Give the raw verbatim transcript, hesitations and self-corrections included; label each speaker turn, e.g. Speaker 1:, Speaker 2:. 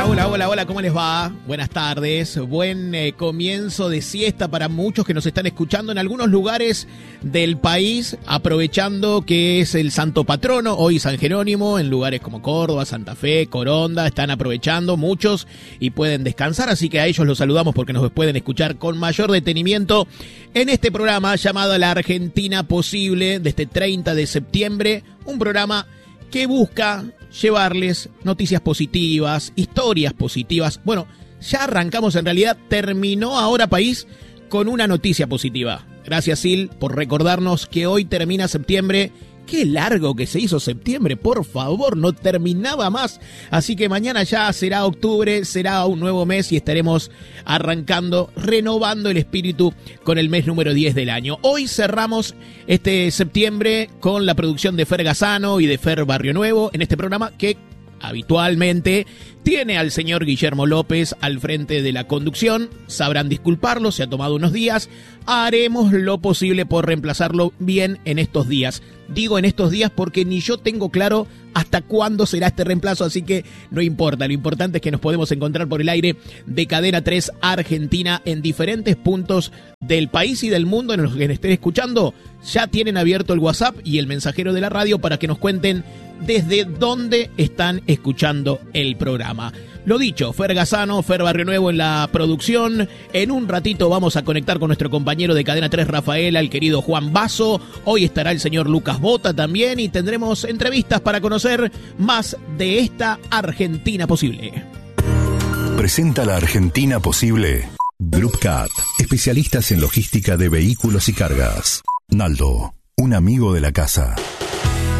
Speaker 1: Hola, hola, hola, ¿cómo les va? Buenas tardes, buen eh, comienzo de siesta para muchos que nos están escuchando en algunos lugares del país, aprovechando que es el santo patrono, hoy San Jerónimo, en lugares como Córdoba, Santa Fe, Coronda, están aprovechando muchos y pueden descansar, así que a ellos los saludamos porque nos pueden escuchar con mayor detenimiento en este programa llamado La Argentina Posible, de este treinta de septiembre, un programa que busca llevarles noticias positivas, historias positivas. Bueno, ya arrancamos, en realidad terminó Ahora País con una noticia positiva. Gracias, Sil, por recordarnos que hoy termina septiembre. Qué largo que se hizo septiembre, por favor, no terminaba más. Así que mañana ya será octubre, será un nuevo mes y estaremos arrancando, renovando el espíritu con el mes número diez del año. Hoy cerramos este septiembre con la producción de Fer Gazzano y de Fer Barrio Nuevo en este programa que habitualmente tiene al señor Guillermo López al frente de la conducción. Sabrán disculparlo, se ha tomado unos días. Haremos lo posible por reemplazarlo bien en estos días. Digo en estos días porque ni yo tengo claro hasta cuándo será este reemplazo, así que no importa. Lo importante es que nos podemos encontrar por el aire de Cadena tres Argentina en diferentes puntos del país y del mundo. En los que estén escuchando, ya tienen abierto el WhatsApp y el mensajero de la radio para que nos cuenten desde dónde están escuchando el programa. Lo dicho, Fer Gazzano, Fer Barrio Nuevo en la producción. En un ratito vamos a conectar con nuestro compañero de Cadena tres Rafaela, el querido Juan Basso. Hoy estará el señor Lucas Bota también y tendremos entrevistas para conocer más de esta Argentina Posible.
Speaker 2: Presenta La Argentina Posible Group Cat, especialistas en logística de vehículos y cargas. Naldo, un amigo de la casa.